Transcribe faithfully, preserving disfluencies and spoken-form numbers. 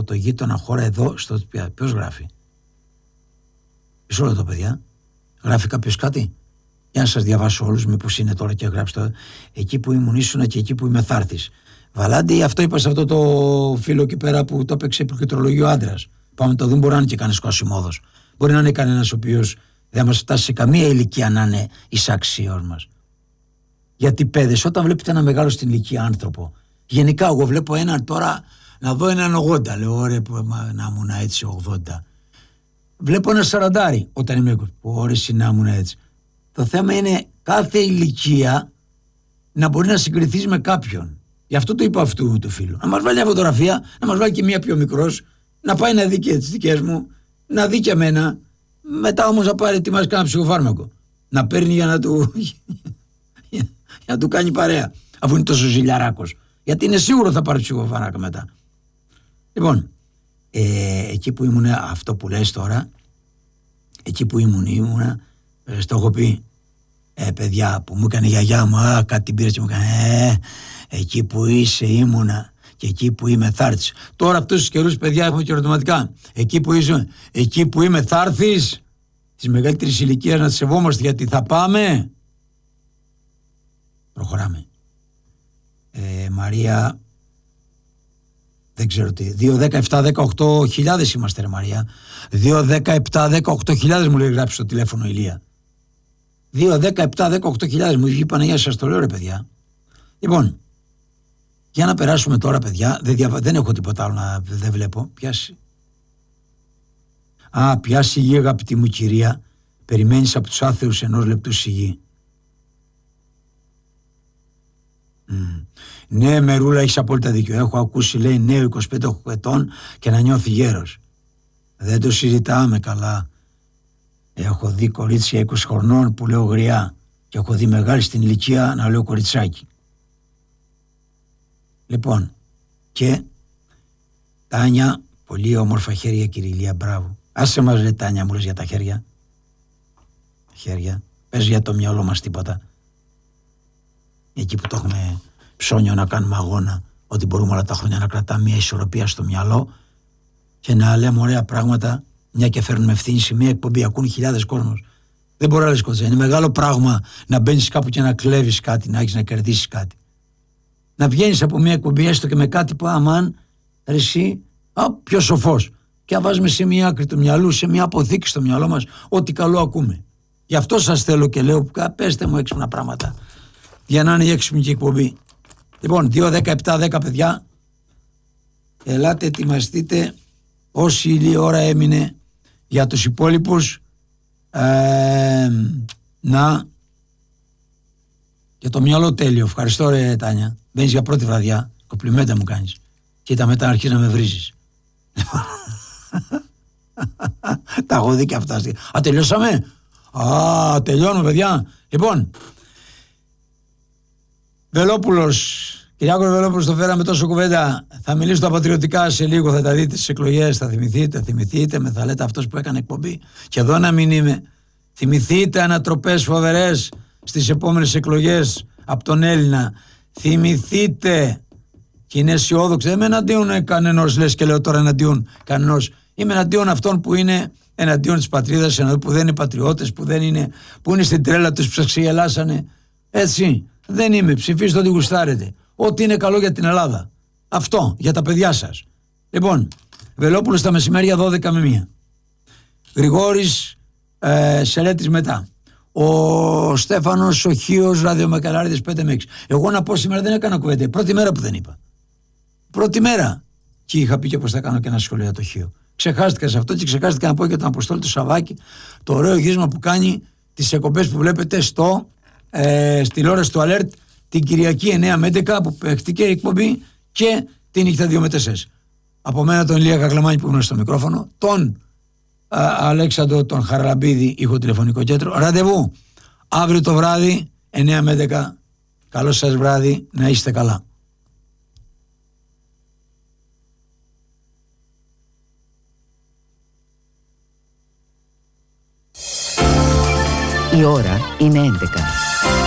από το γείτονα χώρα εδώ στο σπίτι. Ποιος γράφει? Μισό λεπτό, παιδιά. Γράφει κάποιος κάτι? Για να σας διαβάσω όλους, μήπως είναι τώρα και γράψτε το. Εκεί που ήμουν ήσουνα και εκεί που είμαι θα έρθεις. Βαλάντι, αυτό είπα σε αυτό το φίλο εκεί πέρα που το έπαιξε πληκτρολογείο άντρας. Πάμε να το δούμε, μπορεί να είναι και κανείς κοσιμόδος. Μπορεί να είναι κανένας ο οποίος δεν μας φτάσει σε καμία ηλικία να είναι εισαξίως μας. Γιατί παιδες, όταν βλέπετε ένα μεγάλο στην ηλικία άνθρωπο, γενικά εγώ βλέπω έναν τώρα να δω έναν ογδόντα. Λέω, ωραία, να ήμουν έτσι ογδόντα. Βλέπω ένα σαραντάρι όταν είμαι είκοσι. Ωραία, να ήμουν έτσι. Το θέμα είναι κάθε ηλικία να μπορεί να συγκριθείς με κάποιον. Γι' αυτό το είπα αυτού του φίλου. Να μας βάλει μια φωτογραφία, να μας βάλει και μία πιο μικρός, να πάει να δει και τις δικές μου, να δει και εμένα. Μετά όμως να πάρει ετοιμάσει κανένα ψυχοφάρμακο. Να παίρνει για να του, για να του κάνει παρέα. Αφού είναι τόσο ζηλιαράκος. Γιατί είναι σίγουρο θα πάρει ψυχοφάρμακα μετά. Λοιπόν, ε, εκεί που ήμουν, αυτό που λες τώρα, εκεί που ήμουν, ήμουν, ε, στο έχω πει, ε, παιδιά, που μου έκανε η γιαγιά μου, α, κάτι πήρε και μου έκανε, ε, εκεί που είσαι ήμουνα και εκεί που είμαι θα έρθεις. Τώρα αυτούς τους καιρούς, παιδιά, έχουμε και ερωτηματικά. Εκεί που είσαι, εκεί που είμαι θα έρθεις. Της μεγαλύτερης ηλικίας να τη σεβόμαστε, γιατί θα πάμε. Προχωράμε. Ε, Μαρία, δεν ξέρω τι, δύο, δέκα, επτά, δεκαοκτώ χιλιάδες είμαστε ρε Μαρία. δύο, δέκα, επτά, δεκαοκτώ χιλιάδες μου λέει γράψει στο τηλέφωνο Ηλία. δύο, δέκα, επτά, δεκαοκτώ χιλιάδες μου βγει η Παναγία, σας το λέω ρε παιδιά. Λοιπόν, για να περάσουμε τώρα παιδιά, δεν, διαβα... δεν έχω τίποτα άλλο να δεν βλέπω. Πιάσει. Α, πιάσει η γη αγαπητή μου κυρία, περιμένεις από τους άθεους ενός λεπτού σιγή. Mm. Ναι, Μερούλα, έχεις απόλυτα δίκιο. Έχω ακούσει, λέει, νέο είκοσι πέντε ετών και να νιώθει γέρος. Δεν το συζητάμε καλά. Έχω δει κορίτσια είκοσι χρονών που λέω γριά και έχω δει μεγάλη στην ηλικία να λέω κοριτσάκι. Λοιπόν, και Τάνια, πολύ όμορφα χέρια κύριε Ηλία, μπράβο. Άσε μας ρε Τάνια, μου λες για τα χέρια. Χέρια, πες για το μυαλό μας τίποτα. Εκεί που το έχουμε ψώνιο να κάνουμε αγώνα, ότι μπορούμε όλα τα χρόνια να κρατάμε μια ισορροπία στο μυαλό και να λέμε ωραία πράγματα, μια και φέρνουμε ευθύνη σε μια εκπομπή, ακούνε χιλιάδες κόσμος. Δεν μπορεί να λες κοντζέ. Είναι μεγάλο πράγμα να μπαίνεις κάπου και να κλέβεις κάτι, να έχεις να κερδίσεις κάτι. Να βγαίνεις από μια εκπομπή έστω και με κάτι που αμάν, ρε εσύ, α, πιο σοφός. Και να βάζουμε σε μια άκρη του μυαλού, σε μια αποθήκη στο μυαλό μας, ό,τι καλό ακούμε. Γι' αυτό σας θέλω και λέω, πέστε μου έξυπνα πράγματα. Για να είναι η έξυπνη και εκπομπή. Λοιπόν, δύο, δέκα, επτά, δέκα παιδιά, ελάτε, ετοιμαστείτε όση ηλία ώρα έμεινε για τους υπόλοιπους ε, να και το μυαλό τέλειο. Ευχαριστώ ρε Τάνια. Μπαίνεις για πρώτη βραδιά, κοπλιμέντα μου κάνεις. Κοίτα μετά να αρχίσεις να με βρίζεις. Τα έχω δει και αυτά. Α, τελειώσαμε. Α, τελειώνουμε παιδιά. Λοιπόν, Βελόπουλος, Κυριάκος Βελόπουλος, το φέραμε τόσο κουβέντα. Θα μιλήσω τα πατριωτικά σε λίγο, θα τα δείτε στις εκλογές. Θα θυμηθείτε, θυμηθείτε με, θα λέτε αυτός που έκανε εκπομπή. Και εδώ να μην είμαι. Θυμηθείτε ανατροπές φοβερές στις επόμενες εκλογές από τον Έλληνα. Θυμηθείτε. Και είναι αισιόδοξο. Δεν είμαι εναντίον κανενός, λες και λέω τώρα εναντίον κανενός. Είμαι εναντίον αυτών που είναι εναντίον της πατρίδας, που δεν είναι πατριώτες, που, δεν είναι, που είναι στην τρέλα τους, που σας ξεγελάσανε. Έτσι. Δεν είμαι. Ψηφίστε ό,τι γουστάρετε. Ό,τι είναι καλό για την Ελλάδα. Αυτό, για τα παιδιά σας. Λοιπόν, Βελόπουλος τα μεσημέρια δώδεκα με μία. Γρηγόρης ε, Σελέτης μετά. Ο Στέφανος, ο Χίος, ραδιομακαλάριδες πέντε με έξι. Εγώ να πω σήμερα δεν έκανα κουβέντα. Πρώτη μέρα που δεν είπα. Πρώτη μέρα. Και είχα πει και πως θα κάνω και ένα σχολείο για το Χίο. Ξεχάστηκα σε αυτό και ξεχάστηκα να πω και τον Αποστόλη του Σαββάκη, το ωραίο γύρισμα που κάνει, τις εκπομπές που βλέπετε στο, ε, στη τηλεόραση του Alert την Κυριακή εννιά με έντεκα που παίχτηκε η εκπομπή και τη νύχτα δύο με τέσσερα. Από μένα τον Ηλία Κακλαμάνη που ήμουν στο μικρόφωνο, τον α, Αλέξανδρο τον Χαραλαμπίδη, ήχο τηλεφωνικό κέντρο. Ραντεβού αύριο το βράδυ εννιά με έντεκα. Καλό σας βράδυ, να είστε καλά. Η ώρα είναι έντεκα.